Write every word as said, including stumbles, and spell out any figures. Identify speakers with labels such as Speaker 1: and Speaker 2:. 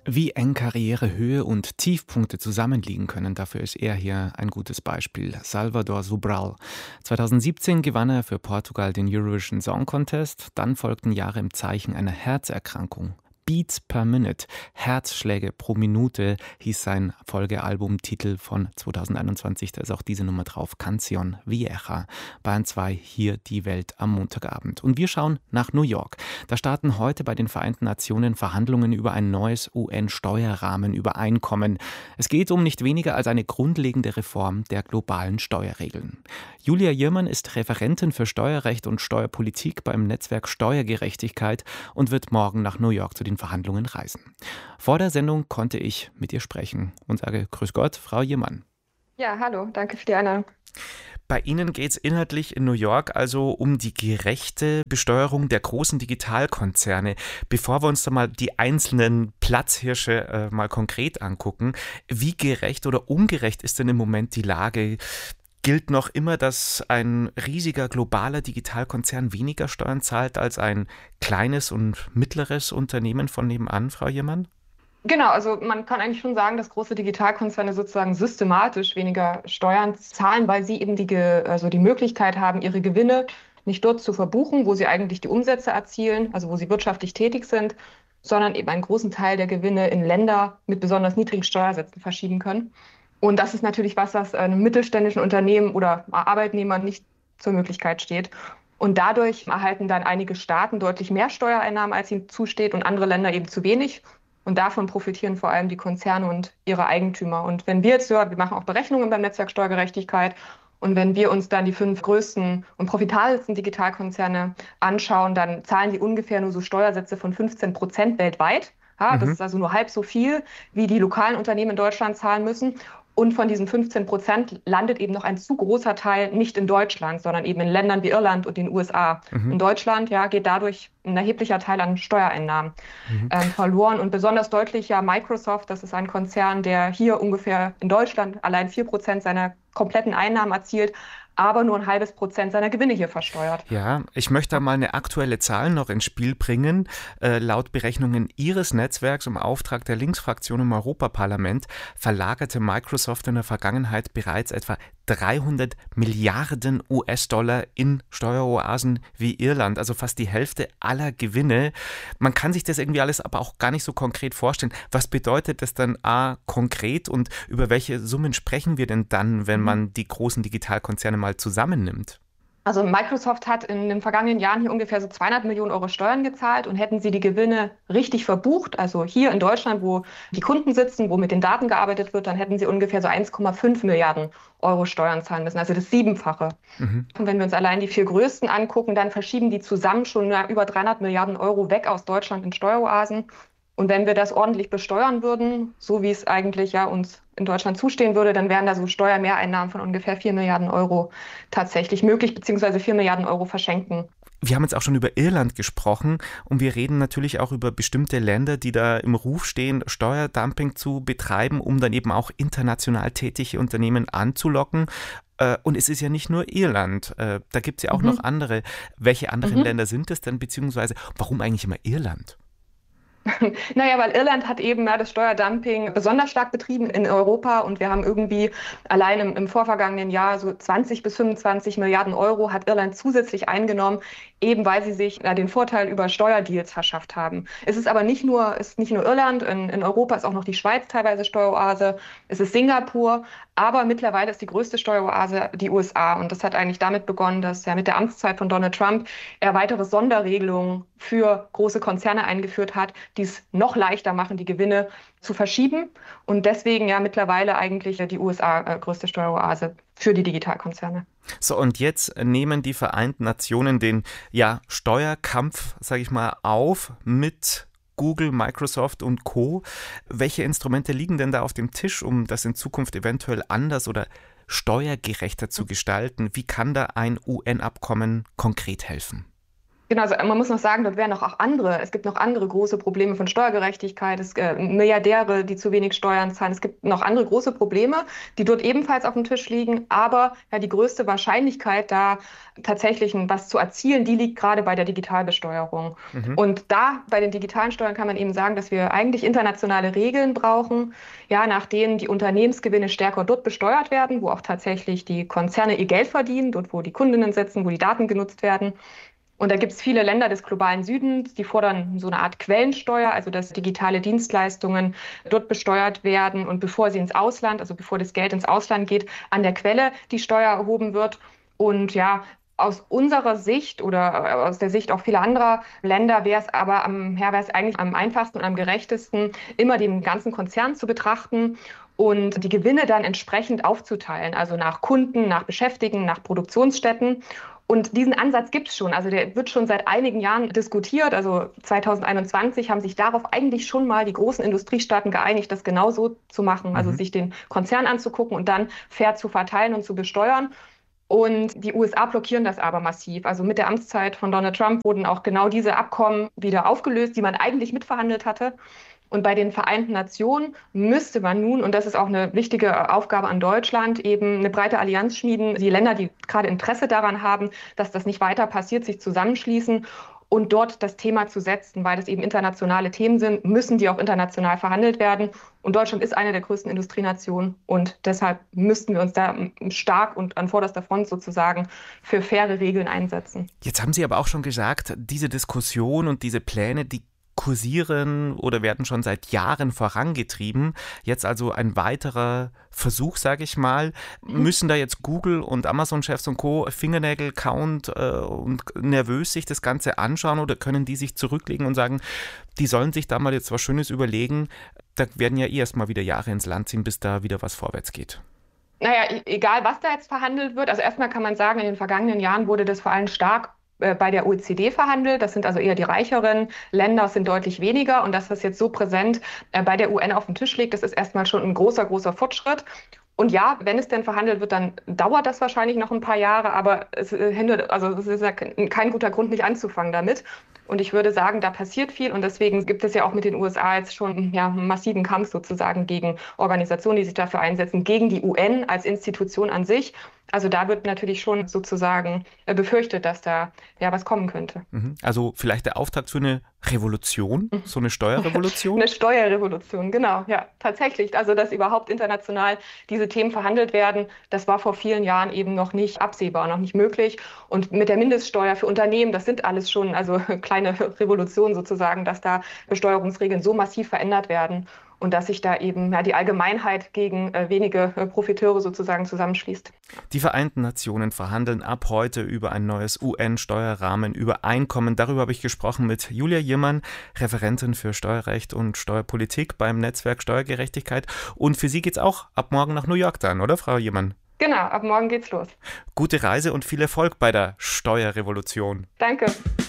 Speaker 1: Wie eng Karrierehöhe und Tiefpunkte zusammenliegen können, dafür ist er hier ein gutes Beispiel. Salvador Sobral. zweitausendsiebzehn gewann er für Portugal den Eurovision Song Contest. Dann folgten Jahre im Zeichen einer Herzerkrankung. Beats per Minute, Herzschläge pro Minute, hieß sein Folgealbumtitel von zweitausendeinundzwanzig. Da ist auch diese Nummer drauf, Canción Vieja. Bayern zwei, hier die Welt am Montagabend. Und wir schauen nach New York. Da starten heute bei den Vereinten Nationen Verhandlungen über ein neues U N-Steuerrahmenübereinkommen. Es geht um nicht weniger als eine grundlegende Reform der globalen Steuerregeln. Julia Jirmann ist Referentin für Steuerrecht und Steuerpolitik beim Netzwerk Steuergerechtigkeit und wird morgen nach New York zu den Verhandlungen reisen. Vor der Sendung konnte ich mit ihr sprechen und sage Grüß Gott, Frau Jirmann.
Speaker 2: Ja, hallo, danke für die Einladung.
Speaker 1: Bei Ihnen geht es inhaltlich in New York also um die gerechte Besteuerung der großen Digitalkonzerne. Bevor wir uns da mal die einzelnen Platzhirsche äh, mal konkret angucken, wie gerecht oder ungerecht ist denn im Moment die Lage? Gilt noch immer, dass ein riesiger globaler Digitalkonzern weniger Steuern zahlt als ein kleines und mittleres Unternehmen von nebenan, Frau Jirmann?
Speaker 2: Genau, also man kann eigentlich schon sagen, dass große Digitalkonzerne sozusagen systematisch weniger Steuern zahlen, weil sie eben die, Ge- also die Möglichkeit haben, ihre Gewinne nicht dort zu verbuchen, wo sie eigentlich die Umsätze erzielen, also wo sie wirtschaftlich tätig sind, sondern eben einen großen Teil der Gewinne in Länder mit besonders niedrigen Steuersätzen verschieben können. Und das ist natürlich was, was einem mittelständischen Unternehmen oder Arbeitnehmern nicht zur Möglichkeit steht. Und dadurch erhalten dann einige Staaten deutlich mehr Steuereinnahmen, als ihnen zusteht, und andere Länder eben zu wenig. Und davon profitieren vor allem die Konzerne und ihre Eigentümer. Und wenn wir jetzt hören, wir machen auch Berechnungen beim Netzwerk Steuergerechtigkeit, und wenn wir uns dann die fünf größten und profitabelsten Digitalkonzerne anschauen, dann zahlen die ungefähr nur so Steuersätze von fünfzehn Prozent weltweit. Ja, das
Speaker 1: Mhm.
Speaker 2: ist also nur halb so viel, wie die lokalen Unternehmen in Deutschland zahlen müssen. Und von diesen fünfzehn Prozent landet eben noch ein zu großer Teil nicht in Deutschland, sondern eben in Ländern wie Irland und den U S A.
Speaker 1: Mhm.
Speaker 2: In Deutschland ja, geht dadurch ein erheblicher Teil an Steuereinnahmen
Speaker 1: Mhm.
Speaker 2: ähm, verloren. Und besonders deutlich ja Microsoft, das ist ein Konzern, der hier ungefähr in Deutschland allein vier Prozent seiner kompletten Einnahmen erzielt, aber nur ein halbes Prozent seiner Gewinne hier versteuert.
Speaker 1: Ja, ich möchte da mal eine aktuelle Zahl noch ins Spiel bringen. Äh, laut Berechnungen Ihres Netzwerks im Auftrag der Linksfraktion im Europaparlament verlagerte Microsoft in der Vergangenheit bereits etwa dreihundert Milliarden U S-Dollar in Steueroasen wie Irland, also fast die Hälfte aller Gewinne. Man kann sich das irgendwie alles aber auch gar nicht so konkret vorstellen. Was bedeutet das dann A, konkret, und über welche Summen sprechen wir denn dann, wenn man die großen Digitalkonzerne mal zusammennimmt?
Speaker 2: Also Microsoft hat in den vergangenen Jahren hier ungefähr so zweihundert Millionen Euro Steuern gezahlt, und hätten sie die Gewinne richtig verbucht, also hier in Deutschland, wo die Kunden sitzen, wo mit den Daten gearbeitet wird, dann hätten sie ungefähr so eins Komma fünf Milliarden Euro Steuern zahlen müssen, also das Siebenfache.
Speaker 1: Mhm.
Speaker 2: Und wenn wir uns allein die vier größten angucken, dann verschieben die zusammen schon ja, über dreihundert Milliarden Euro weg aus Deutschland in Steueroasen. Und wenn wir das ordentlich besteuern würden, so wie es eigentlich ja uns in Deutschland zustehen würde, dann wären da so Steuermehreinnahmen von ungefähr vier Milliarden Euro tatsächlich möglich, beziehungsweise vier Milliarden Euro verschenken.
Speaker 1: Wir haben jetzt auch schon über Irland gesprochen, und wir reden natürlich auch über bestimmte Länder, die da im Ruf stehen, Steuerdumping zu betreiben, um dann eben auch international tätige Unternehmen anzulocken. Äh, Und es ist ja nicht nur Irland, äh, da gibt es ja auch
Speaker 2: Mhm.
Speaker 1: noch andere. Welche anderen
Speaker 2: Mhm.
Speaker 1: Länder sind es denn, beziehungsweise warum eigentlich immer Irland?
Speaker 2: Naja, weil Irland hat eben ja, das Steuerdumping besonders stark betrieben in Europa, und wir haben irgendwie allein im, im vorvergangenen Jahr so zwanzig bis fünfundzwanzig Milliarden Euro hat Irland zusätzlich eingenommen, eben weil sie sich ja, den Vorteil über Steuerdeals verschafft haben. Es ist aber nicht nur, es ist nicht nur Irland, in, in Europa ist auch noch die Schweiz teilweise Steueroase, es ist Singapur, aber mittlerweile ist die größte Steueroase die U S A, und das hat eigentlich damit begonnen, dass ja mit der Amtszeit von Donald Trump er weitere Sonderregelungen für große Konzerne eingeführt hat, die es noch leichter machen, die Gewinne zu verschieben, und deswegen ja mittlerweile eigentlich die U S A äh, größte Steueroase für die Digitalkonzerne.
Speaker 1: So, und jetzt nehmen die Vereinten Nationen den ja, Steuerkampf, sage ich mal, auf mit Google, Microsoft und Co. Welche Instrumente liegen denn da auf dem Tisch, um das in Zukunft eventuell anders oder steuergerechter zu gestalten? Wie kann da ein U N-Abkommen konkret helfen?
Speaker 2: Genau, also man muss noch sagen, dort wären noch auch andere, es gibt noch andere große Probleme von Steuergerechtigkeit, es äh, Milliardäre, die zu wenig Steuern zahlen. Es gibt noch andere große Probleme, die dort ebenfalls auf dem Tisch liegen. Aber ja, die größte Wahrscheinlichkeit, da tatsächlich was zu erzielen, die liegt gerade bei der Digitalbesteuerung.
Speaker 1: Mhm.
Speaker 2: Und da bei den digitalen Steuern kann man eben sagen, dass wir eigentlich internationale Regeln brauchen, ja, nach denen die Unternehmensgewinne stärker dort besteuert werden, wo auch tatsächlich die Konzerne ihr Geld verdienen, dort wo die Kundinnen sitzen, wo die Daten genutzt werden. Und da gibt es viele Länder des globalen Südens, die fordern so eine Art Quellensteuer, also dass digitale Dienstleistungen dort besteuert werden und bevor sie ins Ausland, also bevor das Geld ins Ausland geht, an der Quelle die Steuer erhoben wird. Und ja, aus unserer Sicht oder aus der Sicht auch vieler anderer Länder wäre es aber am, ja, wäre es eigentlich am einfachsten und am gerechtesten, immer den ganzen Konzern zu betrachten und die Gewinne dann entsprechend aufzuteilen, also nach Kunden, nach Beschäftigten, nach Produktionsstätten. Und diesen Ansatz gibt es schon. Also der wird schon seit einigen Jahren diskutiert. Also zwanzig einundzwanzig haben sich darauf eigentlich schon mal die großen Industriestaaten geeinigt, das genau so zu machen. Also
Speaker 1: Mhm.
Speaker 2: sich den Konzern anzugucken und dann fair zu verteilen und zu besteuern. Und die U S A blockieren das aber massiv. Also mit der Amtszeit von Donald Trump wurden auch genau diese Abkommen wieder aufgelöst, die man eigentlich mitverhandelt hatte. Und bei den Vereinten Nationen müsste man nun, und das ist auch eine wichtige Aufgabe an Deutschland, eben eine breite Allianz schmieden, die Länder, die gerade Interesse daran haben, dass das nicht weiter passiert, sich zusammenschließen und dort das Thema zu setzen, weil das eben internationale Themen sind, müssen die auch international verhandelt werden. Und Deutschland ist eine der größten Industrienationen und deshalb müssten wir uns da stark und an vorderster Front sozusagen für faire Regeln einsetzen.
Speaker 1: Jetzt haben Sie aber auch schon gesagt, diese Diskussion und diese Pläne, die kursieren oder werden schon seit Jahren vorangetrieben. Jetzt also ein weiterer Versuch, sage ich mal. Müssen da jetzt Google und Amazon-Chefs und Co. Fingernägel count äh, und nervös sich das Ganze anschauen oder können die sich zurücklegen und sagen, die sollen sich da mal jetzt was Schönes überlegen? Da werden ja eh erst mal wieder Jahre ins Land ziehen, bis da wieder was vorwärts geht.
Speaker 2: Naja, e- egal was da jetzt verhandelt wird. Also erstmal kann man sagen, in den vergangenen Jahren wurde das vor allem stark äh, bei der O E C D verhandelt. Das sind also eher die reicheren Länder, es sind deutlich weniger. Und das, was jetzt so präsent äh, bei der U N auf dem Tisch liegt, das ist erstmal schon ein großer, großer Fortschritt. Und ja, wenn es denn verhandelt wird, dann dauert das wahrscheinlich noch ein paar Jahre, aber es äh, hindert, also es ist ja kein kein guter Grund, nicht anzufangen damit. Und ich würde sagen, da passiert viel und deswegen gibt es ja auch mit den U S A jetzt schon ja, einen massiven Kampf sozusagen gegen Organisationen, die sich dafür einsetzen, gegen die U N als Institution an sich. Also da wird natürlich schon sozusagen äh, befürchtet, dass da ja was kommen könnte.
Speaker 1: Mhm. Also vielleicht der Auftakt für eine Revolution, so eine Steuerrevolution?
Speaker 2: Eine Steuerrevolution, genau, ja, tatsächlich. Also, dass überhaupt international diese Themen verhandelt werden, das war vor vielen Jahren eben noch nicht absehbar, noch nicht möglich. Und mit der Mindeststeuer für Unternehmen, das sind alles schon also kleine Revolutionen sozusagen, dass da Besteuerungsregeln so massiv verändert werden und dass sich da eben ja, die Allgemeinheit gegen äh, wenige äh, Profiteure sozusagen zusammenschließt.
Speaker 1: Die Vereinten Nationen verhandeln ab heute über ein neues U N-Steuerrahmenübereinkommen. Darüber habe ich gesprochen mit Julia Jirmann, Referentin für Steuerrecht und Steuerpolitik beim Netzwerk Steuergerechtigkeit. Und für Sie geht's auch ab morgen nach New York dann, oder Frau Jirmann?
Speaker 2: Genau, ab morgen geht's los.
Speaker 1: Gute Reise und viel Erfolg bei der Steuerrevolution.
Speaker 2: Danke.